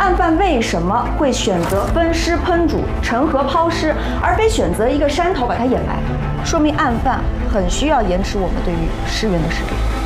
案犯为什么会选择分尸烹煮、成河抛尸，而非选择一个山头把它掩埋？说明案犯很需要延迟我们对于尸源的识别。